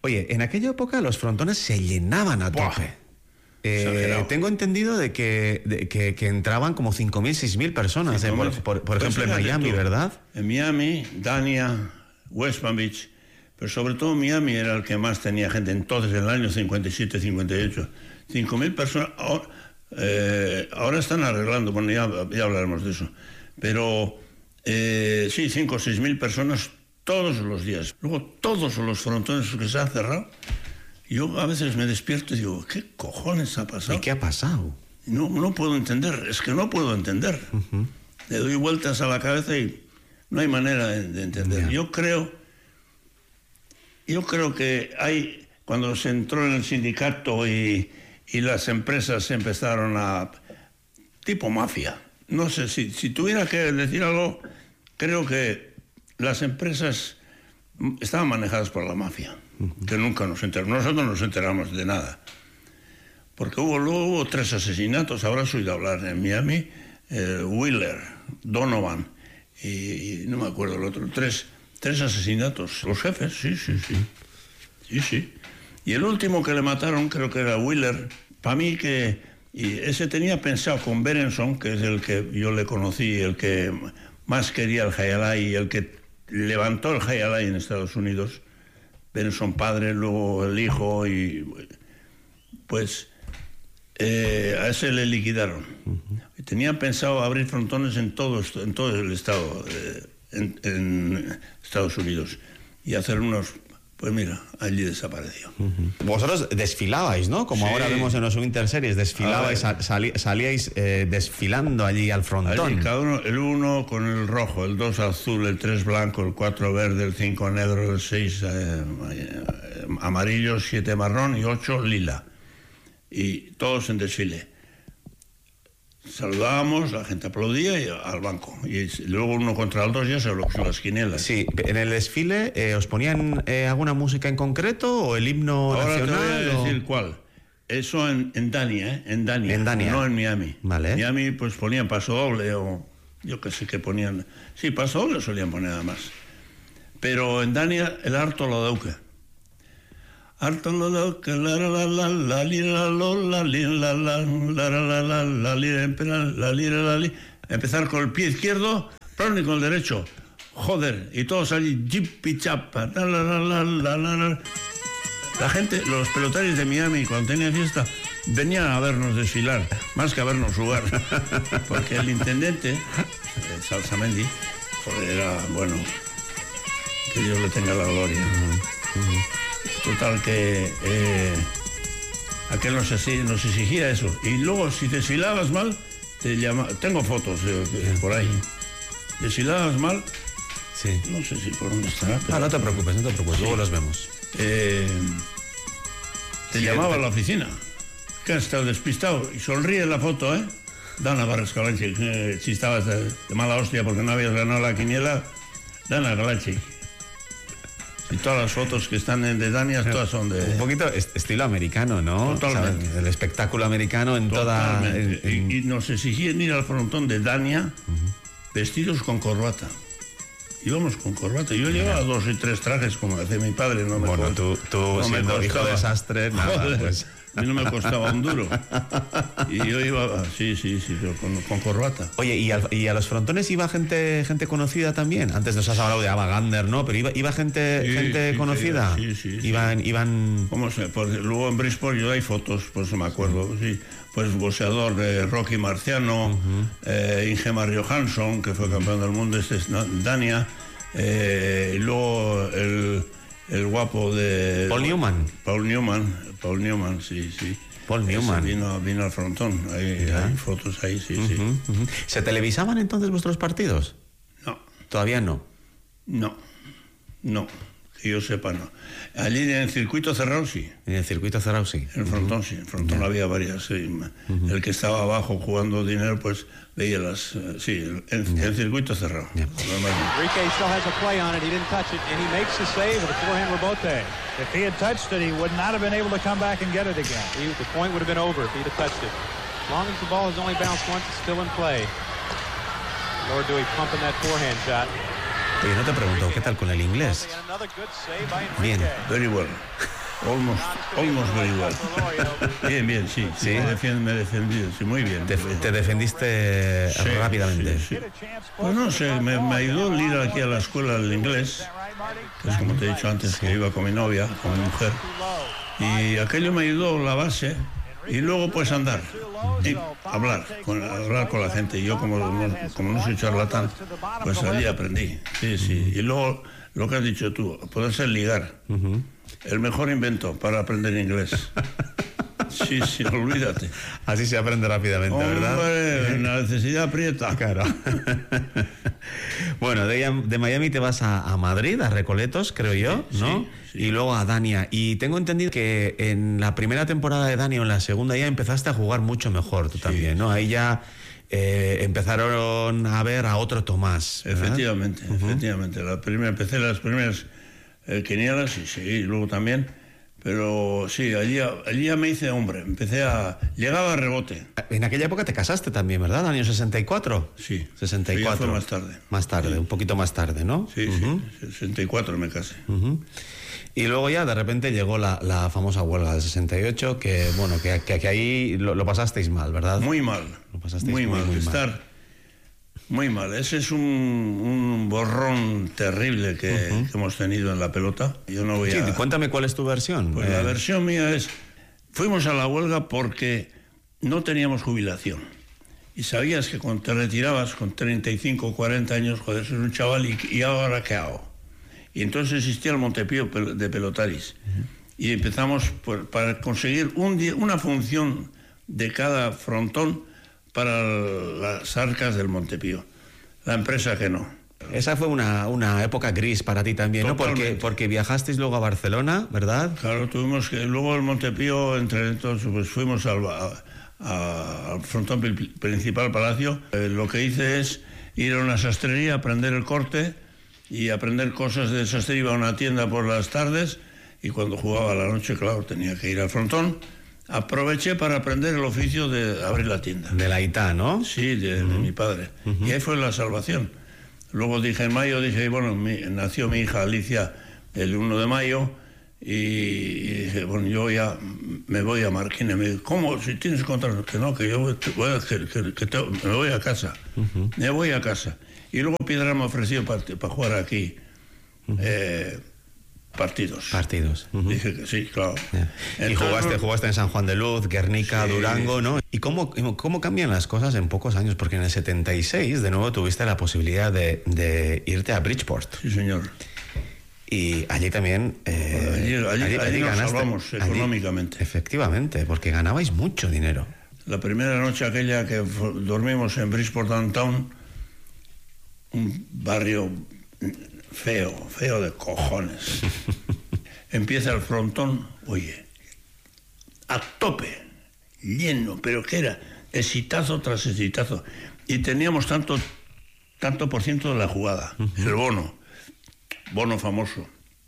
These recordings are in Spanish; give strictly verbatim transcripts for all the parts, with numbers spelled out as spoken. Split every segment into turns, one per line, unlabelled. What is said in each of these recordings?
Oye, en aquella época los frontones se llenaban a
Buah.
tope. Eh, tengo entendido de que, de que, que entraban como cinco mil, seis mil personas, eh, por, por, por
Pues
ejemplo, en Miami,
tú,
¿verdad?
En Miami, Dania, West Palm Beach, pero sobre todo Miami era el que más tenía gente. Entonces, en el año cincuenta y siete, cincuenta y ocho, cinco mil personas. Ahora, eh, ahora están arreglando, bueno, ya, ya hablaremos de eso. Pero eh, sí, cinco o seis mil personas todos los días. Luego, todos los frontones que se han cerrado. Yo a veces me despierto y digo, ¿qué cojones ha pasado?
¿Y qué ha pasado?
No, no puedo entender, es que no puedo entender. Uh-huh. Le doy vueltas a la cabeza y no hay manera de, de entender. Yeah. Yo creo, yo creo que hay, cuando se entró en el sindicato y, y las empresas empezaron a, tipo mafia. No sé, si, si tuviera que decir algo, creo que las empresas estaban manejadas por la mafia. Que nunca nos enteramos, nosotros no nos enteramos de nada, porque hubo luego hubo tres asesinatos. Ahora has oído hablar en Miami, eh, Wheeler, Donovan y, y no me acuerdo el otro, tres, tres asesinatos, los jefes, sí, sí, sí, sí, sí. Y el último que le mataron creo que era Wheeler, para mí que, y ese tenía pensado con Berenson, que es el que yo le conocí, el que más quería el Jayalay y el que levantó el Jayalay en Estados Unidos. Berenson padre, luego el hijo, y pues eh, a ese le liquidaron. Uh-huh. Tenían pensado abrir frontones en todo, en todo el estado, eh, en, en Estados Unidos, y hacer unos, pues mira, allí desapareció.
Uh-huh. Vosotros desfilabais, ¿no? Como sí. Ahora vemos en los Winter Series, desfilabais, sali, salíais eh, desfilando allí al frontón.
Allí, cada uno, el uno con el rojo, el dos azul, el tres blanco, el cuatro verde, el cinco negro, el seis eh, eh, amarillo, siete marrón y ocho lila. Y todos en desfile. Saludábamos, la gente aplaudía y al banco. Y luego uno contra el dos ya se lo que son las quinielas.
Sí, en el desfile, eh, ¿os ponían eh, alguna música en concreto o el himno
Ahora
nacional?
Ahora te voy a
o...
decir cuál. Eso en, en Dania, ¿eh? En Dania.
En Dania.
No en Miami.
Vale.
Miami pues ponían paso doble o yo qué sé qué ponían. Sí, paso doble solían poner además. Pero en Dania el harto lo dauque. Harto lo dauque, la la la la la lira la la la la la la la la lira la lira la lira. Empezar con el pie izquierdo, pero ni con el derecho. Joder, y todos allí jipi chapa, la la la la la la. La gente, los pelotaris de Miami, cuando tenían fiesta, venían a vernos desfilar, más que a vernos jugar. Porque el intendente, eh, Salsamendi, joder, era, bueno, que Dios le tenga la gloria. Uh-huh. Uh-huh. Total que eh, aquel nos, nos exigía eso. Y luego, si desfilabas mal, te llama, tengo fotos eh, eh, por ahí. Desfilabas mal,
sí.
No sé si por dónde estará.
Pero... Ah, no te preocupes, no te preocupes, sí. Luego los vemos.
Eh, te sí, llamaba a la oficina, que has estado despistado, y sonríe la foto, ¿eh? Dana Barrascalanchi, eh, si estabas de, de mala hostia porque no habías ganado la quiniela, Dana Galanchi. Y todas las fotos que están en de Dania, todas son de...
Un poquito estilo americano, ¿no?
Totalmente.
O sea, el espectáculo americano en
Totalmente.
toda... En, en...
Y, y nos exigían ir al frontón de Dania, uh-huh, vestidos con corbata. Íbamos con corbata. Yo llevaba yeah. dos y tres trajes, como decía mi padre. No me
bueno,
cost...
tú, tú
no
siendo
me
hijo de sastre, nada,
Joder,
pues...
a mí no me costaba un duro. Y yo iba, sí, sí, sí, con, con corbata.
Oye, ¿y, al, ¿y a los frontones iba gente gente conocida también? Antes nos has hablado de Ava Gardner, ¿no? Pero iba, iba gente
sí,
gente
sí,
conocida.
Sí, sí, sí.
Iban...
Sí.
iban...
¿Cómo se? Pues, luego en Bridgeport yo hay fotos, por eso me acuerdo, sí. Pues boxeador de Rocky Marciano, uh-huh, eh, Ingemar Johansson, que fue campeón del mundo, este es Dania. Eh, y luego el, el guapo de...
Paul Newman.
Paul Newman, Paul Newman, sí, sí.
Paul Newman.
Vino, vino al frontón, hay, hay fotos ahí, sí, uh-huh, sí.
Uh-huh. ¿Se televisaban entonces vuestros partidos?
No.
¿Todavía no?
No, no, que yo sepa no. Allí en el circuito cerrado sí.
En el circuito cerrado sí.
En el frontón uh-huh, sí, en el frontón yeah. había varias, sí. Uh-huh. El que estaba abajo jugando dinero, pues veía las, uh, sí, en el, yeah. el circuito cerrado. Yeah.
Enrique still has a play on it, he didn't touch it, and he makes the save with a forehand rebote. If he had touched it, he would not have been able to come back and get it again. He, the point would have been over if he'd have touched it. As long as the ball has only bounced once, it's still in play. Lord Dewey pumping that forehand shot.
Oye, no te pregunto, ¿qué tal con el inglés? Bien.
Very well. Almost, almost very well. Bien, bien, sí. sí,
¿Sí?
Me, defend, me defendí, sí, muy bien.
Te, te defendiste
Sí,
rápidamente.
Sí, sí. Pues no sé, me, me ayudó el ir aquí a la escuela del inglés, que es como te he dicho antes, que iba con mi novia, con mi mujer. Y aquello me ayudó la base. Y luego pues andar y hablar con, hablar con la gente. Y yo como no, como no soy charlatán, pues allí aprendí. Sí, sí. Y luego lo que has dicho tú, poderse ligar. Uh-huh. El mejor invento para aprender inglés. Sí, sí, olvídate.
Así se aprende rápidamente, ¿verdad?
Hombre, la necesidad aprieta.
Claro. Bueno, de, de Miami te vas a, a Madrid, a Recoletos, creo yo, ¿no?
Sí, sí.
Y luego a Dania. Y tengo entendido que en la primera temporada de Dania o en la segunda ya empezaste a jugar mucho mejor tú sí, también, ¿no? Ahí ya eh, empezaron a ver a otro Tomás, ¿verdad?
Efectivamente, uh-huh. efectivamente. La primera, empecé las primeras eh, quinielas y sí, luego también. Pero sí, allí, allí ya me hice hombre, empecé a... Llegaba a rebote.
En aquella época te casaste también, ¿verdad? ¿Año sesenta y cuatro?
Sí.
sesenta y cuatro.
Sí, fue más tarde.
Más tarde, sí. Un poquito más tarde, ¿no?
Sí, uh-huh. sí, sesenta y cuatro me casé.
Uh-huh. Y luego ya de repente llegó la, la famosa huelga del sesenta y ocho, que bueno, que, que, que ahí lo, lo pasasteis mal, ¿verdad?
Muy mal.
Lo pasasteis
muy,
muy,
mal.
muy mal.
Estar... Muy mal, ese es un, un borrón terrible que, uh-huh. que hemos tenido en la pelota. Yo no voy
sí,
a...
Cuéntame cuál es tu versión.
Pues eh... la versión mía es, fuimos a la huelga porque no teníamos jubilación. Y sabías que cuando te retirabas con treinta y cinco o cuarenta años, joder, eres un chaval, y, y ahora qué hago. Y entonces existía el Montepío de Pelotaris. Uh-huh. Y empezamos por, para conseguir un día, una función de cada frontón para las arcas del Montepío. La empresa que no.
Esa fue una, una época gris para ti también, Totalmente. ¿no? Porque, porque viajasteis luego a Barcelona, ¿verdad?
Claro, tuvimos que... Luego el Montepío, entre entonces, pues fuimos al, a, a, al frontón principal Palacio. Eh, lo que hice es ir a una sastrería, aprender el corte y aprender cosas de sastrería. Iba a una tienda por las tardes y cuando jugaba a la noche, claro, tenía que ir al frontón. Aproveché para aprender el oficio de abrir la tienda.
De la I T A, ¿no?
Sí, de, uh-huh. de mi padre. Uh-huh. Y ahí fue la salvación. Luego dije, en mayo, dije, bueno, mi, nació mi hija Alicia el uno de mayo y, y dije, bueno, yo ya me voy a Marquina. Me dijo, ¿cómo? Si tienes contrato. Que no, que yo voy, que, que, que te, me voy a casa. Uh-huh. Me voy a casa. Y luego Piedra me ofreció para, para jugar aquí. Uh-huh. Eh, Partidos.
Partidos. Uh-huh.
Dije que sí, claro.
Yeah. Entonces, y jugaste, jugaste en San Juan de Luz, Guernica, sí. Durango, ¿no? ¿Y cómo, cómo cambian las cosas en pocos años? Porque en el setenta y seis, de nuevo, tuviste la posibilidad de, de irte a Bridgeport.
Sí, señor.
Y allí también... Eh,
allí, allí, allí, allí nos
ganaste,
salvamos económicamente.
Allí, efectivamente, porque ganabais mucho dinero.
La primera noche aquella que dormimos en Bridgeport Downtown, un barrio... Feo, feo de cojones. Empieza el frontón, oye, a tope, lleno, pero que era exitazo tras exitazo. Y teníamos tanto, tanto por ciento de la jugada, uh-huh. el bono, bono famoso.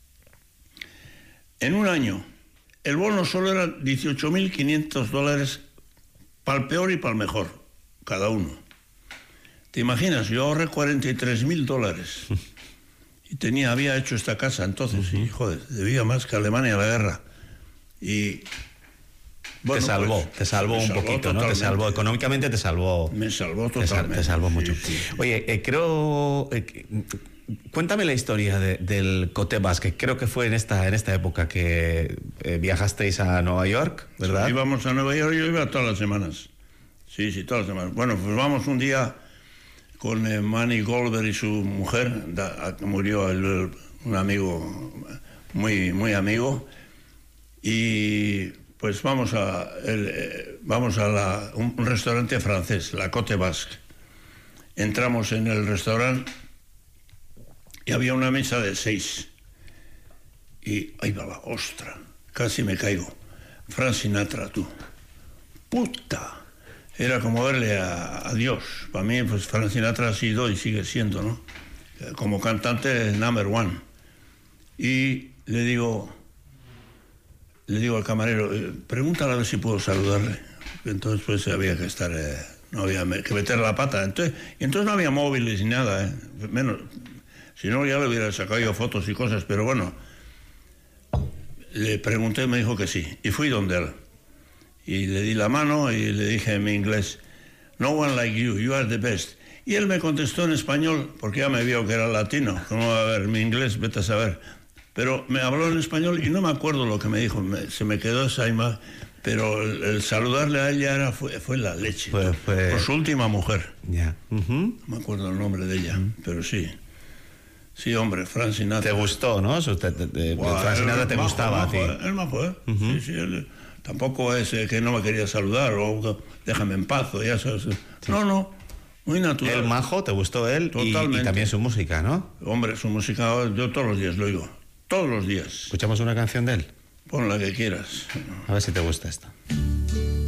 En un año, el bono solo era dieciocho mil quinientos dólares para el peor y para el mejor, cada uno. ¿Te imaginas? Yo ahorré cuarenta y tres mil dólares. Y tenía, había hecho esta casa entonces, uh-huh. y joder, debía más que Alemania a la guerra. Y
bueno, te salvó, pues, te salvó un salvó poquito, totalmente. ¿no? Te salvó, económicamente te salvó.
Me salvó totalmente.
Te, te salvó mucho.
Sí, sí, sí.
Oye, eh, creo, eh, cuéntame la historia de, del Côte Basque. Creo que fue en esta, en esta época que eh, viajasteis a Nueva York, ¿verdad?
Sí, íbamos a Nueva York, yo iba todas las semanas. Sí, sí, todas las semanas. Bueno, pues vamos un día con eh, Manny Goldberg y su mujer, da, murió el, el, un amigo, muy, muy amigo, y pues vamos a, el, eh, vamos a la, un, un restaurante francés, la Côte Basque. Entramos en el restaurante y había una mesa de seis. Y ahí va la ostra, casi me caigo. Frank Sinatra, tú. Puta. Era como verle a, a Dios. Para mí, pues Frank Sinatra ha sido y sigue siendo, ¿no? Como cantante number one. Y le digo, le digo al camarero, eh, pregúntale a ver si puedo saludarle. Entonces, pues había que estar, eh, no había que meter la pata. Entonces, y entonces no había móviles ni nada, eh. Menos. Si no, ya le hubiera sacado yo fotos y cosas, pero bueno, le pregunté, me dijo que sí, y fui donde él. Y le di la mano y le dije en mi inglés, no one like you, you are the best. Y él me contestó en español, porque ya me vio que era latino, como a ver, mi inglés, vete a saber. Pero me habló en español y no me acuerdo lo que me dijo, me, se me quedó esa imagen, pero el, el saludarle a ella era, fue, fue la leche,
fue, fue...
por su última mujer.
Ya. Yeah. Uh-huh.
No me acuerdo el nombre de ella, uh-huh. pero sí. Sí, hombre, Frank Sinatra.
Te gustó, ¿no? Te, te, te, wow, Frank Sinatra te gustaba a ti.
Él me fue, ¿eh? Uh-huh. Sí, sí, él, tampoco es eh, que no me quería saludar o déjame en paz o ya sabes. Sí. No, no, muy natural.
El majo, te gustó él. Totalmente. Y, y también su música, ¿no?
Hombre, su música yo todos los días lo oigo, todos los días.
¿Escuchamos una canción de él?
Pon la que quieras.
A ver si te gusta esta.